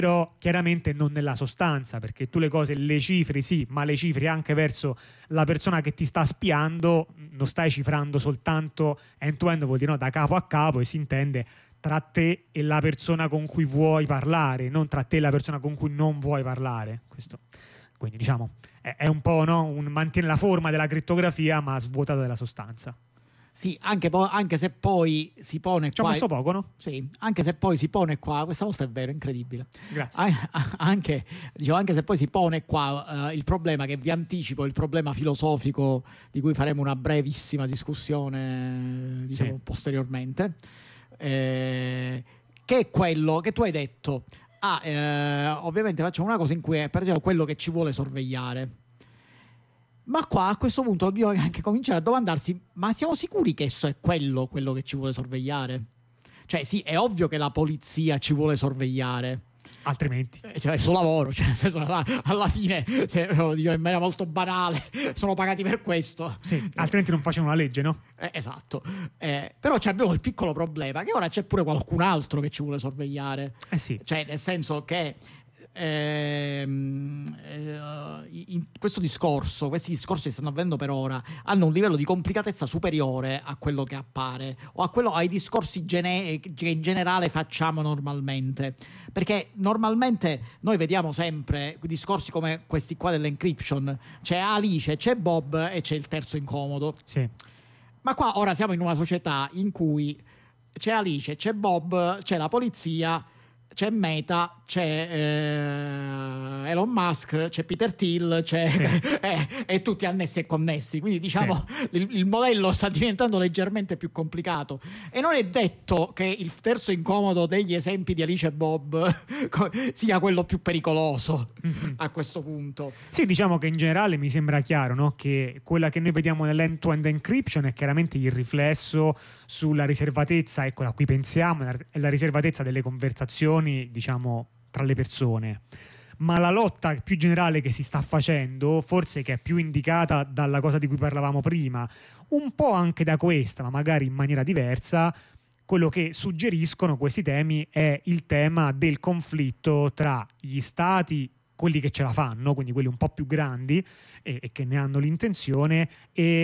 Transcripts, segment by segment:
però chiaramente non nella sostanza, perché tu le cose le cifri sì, ma le cifri anche verso la persona che ti sta spiando, non stai cifrando soltanto end-to-end, vuol dire no, da capo a capo, e si intende tra te e la persona con cui vuoi parlare, non tra te e la persona con cui non vuoi parlare. Questo, quindi diciamo, è un po', no? Mantiene la forma della crittografia ma svuotata della sostanza. Sì, anche se poi si pone Ci ho qua. messo poco, no? Sì, anche se poi si pone qua, questa volta è vero, incredibile. Grazie. Anche se poi si pone qua il problema, che vi anticipo, il problema filosofico di cui faremo una brevissima discussione, diciamo, Sì. posteriormente, che è quello che tu hai detto. Ovviamente facciamo una cosa in cui è, per esempio, quello che ci vuole sorvegliare. Ma qua a questo punto dobbiamo anche cominciare a domandarsi: ma siamo sicuri che esso è quello che ci vuole sorvegliare? Cioè sì, è ovvio che la polizia ci vuole sorvegliare, Altrimenti. cioè, il suo lavoro, cioè, nel senso, alla fine, se lo dico in maniera molto banale, sono pagati per questo. Sì, altrimenti non facevano la legge, no? Esatto. Però abbiamo il piccolo problema che ora c'è pure qualcun altro che ci vuole sorvegliare. Sì. Cioè, nel senso che questi discorsi che stanno avvenendo per ora hanno un livello di complicatezza superiore a quello che appare, o ai discorsi che in generale facciamo normalmente, perché normalmente noi vediamo sempre discorsi come questi qua dell'encryption: c'è Alice, c'è Bob e c'è il terzo incomodo. Sì. Ma qua ora siamo in una società in cui c'è Alice, c'è Bob, c'è la polizia, c'è Meta, c'è Elon Musk, c'è Peter Thiel, c'è e tutti annessi e connessi. Quindi diciamo il modello sta diventando leggermente più complicato, e non è detto che il terzo incomodo degli esempi di Alice e Bob sia quello più pericoloso a questo punto. Sì, diciamo che in generale mi sembra chiaro, no? Che quella che noi vediamo nell'end-to-end encryption è chiaramente il riflesso sulla riservatezza, ecco, a cui pensiamo, è la riservatezza delle conversazioni, diciamo, tra le persone. Ma la lotta più generale che si sta facendo, forse che è più indicata dalla cosa di cui parlavamo prima, un po' anche da questa, ma magari in maniera diversa, quello che suggeriscono questi temi è il tema del conflitto tra gli stati, quelli che ce la fanno, quindi quelli un po' più grandi e che ne hanno l'intenzione, e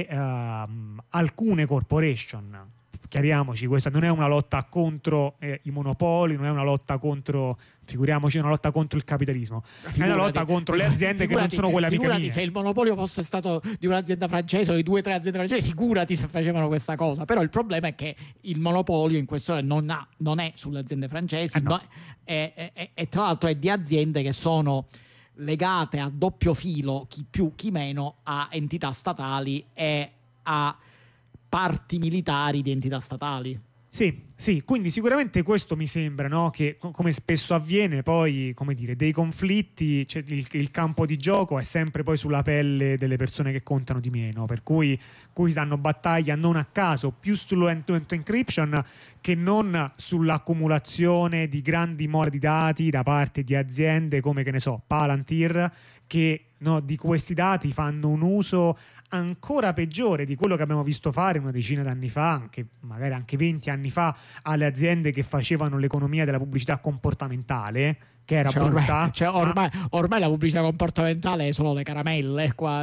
alcune corporation. Chiariamoci, questa non è una lotta contro i monopoli, non è una lotta contro, figuriamoci, una lotta contro il capitalismo, è una lotta contro le aziende che non sono quelle amiche mie. Se il monopolio fosse stato di un'azienda francese o di 2 o 3 aziende francesi, figurati se facevano questa cosa. Però il problema è che il monopolio in questione non è sulle aziende francesi, no. E tra l'altro è di aziende che sono legate a doppio filo, chi più chi meno, a entità statali e a parti militari di entità statali. Sì, quindi sicuramente questo mi sembra, no? Che come spesso avviene poi, come dire, dei conflitti, cioè il campo di gioco è sempre poi sulla pelle delle persone che contano di meno, per cui danno battaglia non a caso più sull'end-to-end encryption che non sull'accumulazione di grandi mole di dati da parte di aziende come, che ne so, Palantir, che di questi dati fanno un uso ancora peggiore di quello che abbiamo visto fare una decina d'anni fa, magari anche 20 anni fa, alle aziende che facevano l'economia della pubblicità comportamentale, che era brutta. Ormai la pubblicità comportamentale è solo le caramelle qua,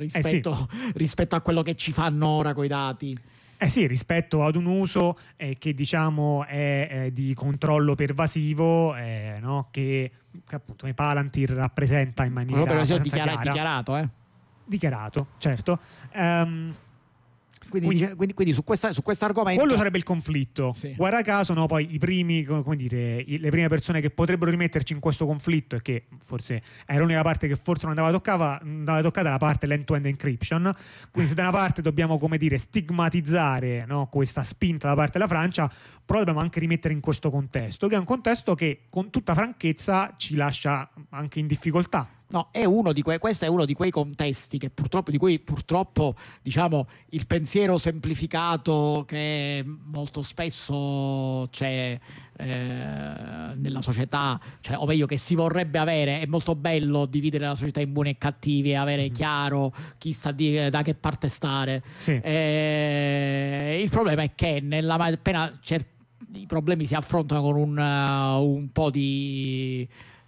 rispetto a quello che ci fanno ora coi dati. Sì, rispetto ad un uso che diciamo è di controllo pervasivo, no? che appunto Palantir rappresenta in maniera dichiarato. Dichiarato, certo. Quindi su questo argomento quello sarebbe il conflitto. Sì. Guarda caso, no, poi i primi, come dire, le prime persone che potrebbero rimetterci in questo conflitto, e che forse era l'unica parte che forse non andava toccata la parte dell'end-to-end encryption. Quindi se da una parte dobbiamo, come dire, stigmatizzare, no, questa spinta da parte della Francia, però dobbiamo anche rimettere in questo contesto, che è un contesto che con tutta franchezza ci lascia anche in difficoltà. No, questo è uno di quei contesti di cui purtroppo diciamo il pensiero semplificato che molto spesso c'è nella società, cioè, o meglio che si vorrebbe avere. È molto bello dividere la società in buoni e cattivi e avere chiaro chi sta da che parte stare. Sì. Il problema è che appena i problemi si affrontano con un po' di